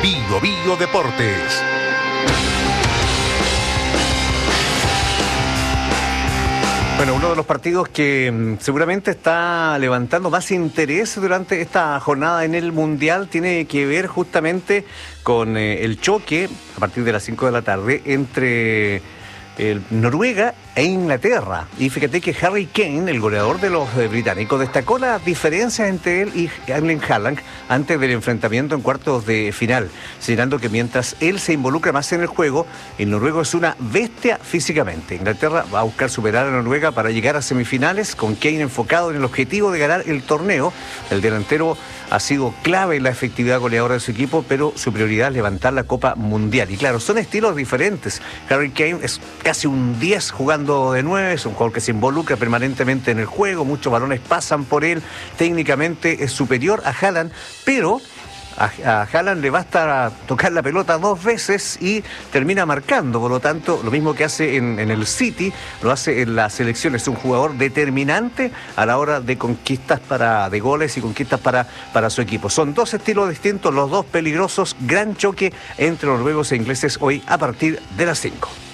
Bio Bio Deportes. Bueno, uno de los partidos que seguramente está levantando más interés durante esta jornada en el Mundial tiene que ver justamente con el choque a partir de las 5 de la tarde entre Noruega e Inglaterra. Y fíjate que Harry Kane, el goleador de los británicos, destacó las diferencias entre él y Erling Haaland antes del enfrentamiento en cuartos de final, señalando que mientras él se involucra más en el juego, el noruego es una bestia físicamente. Inglaterra va a buscar superar a Noruega para llegar a semifinales, con Kane enfocado en el objetivo de ganar el torneo. El delantero ha sido clave en la efectividad goleadora de su equipo, pero su prioridad es levantar la Copa Mundial. Y claro, son estilos diferentes. Harry Kane es casi un 10 jugando de 9, es un jugador que se involucra permanentemente en el juego, muchos balones pasan por él, técnicamente es superior a Haaland, pero a Haaland le basta tocar la pelota 2 veces y termina marcando. Por lo tanto, lo mismo que hace en el City, lo hace en la selección. Es un jugador determinante a la hora de conquistas de goles y conquistas para su equipo. Son dos estilos distintos, los dos peligrosos. Gran choque entre noruegos e ingleses hoy a partir de las 5.